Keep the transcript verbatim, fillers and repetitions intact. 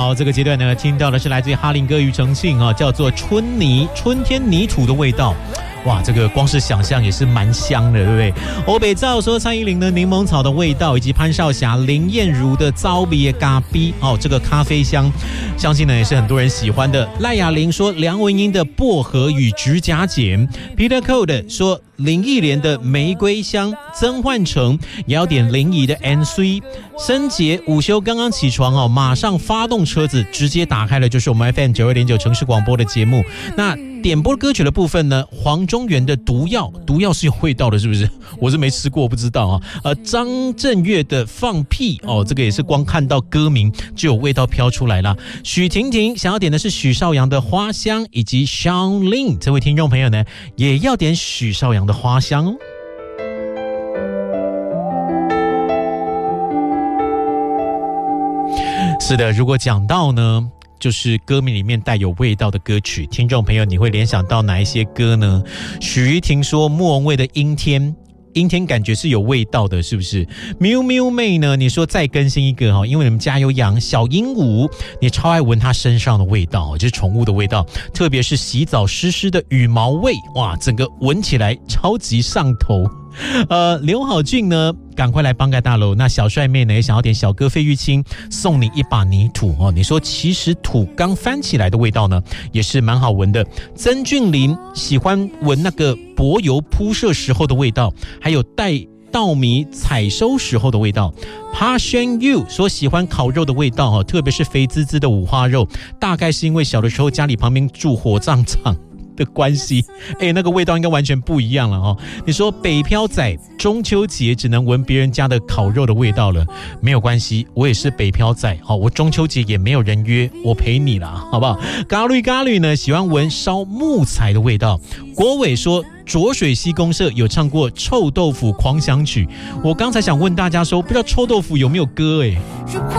好，这个阶段呢，听到的是来自于哈林哥庾澄庆啊，叫做春泥，春天泥土的味道。哇，这个光是想象也是蛮香的，对不对？欧北照说蔡依林的柠檬草的味道，以及潘少霞、林燕如的糟比咖啡哦，这个咖啡香，相信呢也是很多人喜欢的。赖雅玲说梁文音的薄荷与指甲剪 ，Peter Code 说林忆莲的玫瑰香，曾焕成也要点林怡的 N C。申杰午休刚刚起床哦，马上发动车子，直接打开了就是我们 F M 九二点九城市广播的节目。那点播歌曲的部分呢，黄中原的毒药，毒药是有味道的，是不是？我是没吃过，我不知道啊。呃，张震岳的放屁哦，这个也是光看到歌名就有味道飘出来了。许婷婷想要点的是许绍洋的花香，以及 Sean Lin 这位听众朋友呢，也要点许绍洋的花香哦。是的，如果讲到呢，就是歌名里面带有味道的歌曲，听众朋友你会联想到哪一些歌呢？许瑜婷说莫文蔚的阴天，阴天感觉是有味道的，是不是？喵喵妹呢，你说再更新一个，因为你们家有养小鹦鹉，你超爱闻它身上的味道，就是宠物的味道，特别是洗澡湿湿的羽毛味，哇，整个闻起来超级上头。呃，刘好俊呢，赶快来帮盖大楼。那小帅妹呢，也想要点小哥费玉清送你一把泥土哦。你说其实土刚翻起来的味道呢，也是蛮好闻的。曾俊林喜欢闻那个柏油铺设时候的味道，还有带稻米采收时候的味道。Passion You 说喜欢烤肉的味道，特别是肥滋滋的五花肉，大概是因为小的时候家里旁边住火葬场的关系，哎，那个味道应该完全不一样了哦。你说北漂仔中秋节只能闻别人家的烤肉的味道了，没有关系，我也是北漂仔，好，我中秋节也没有人约，我陪你啦，好不好？咖喱咖喱呢，喜欢闻烧木材的味道。国伟说浊水溪公社有唱过臭豆腐狂想曲，我刚才想问大家说，不知道臭豆腐有没有歌哎？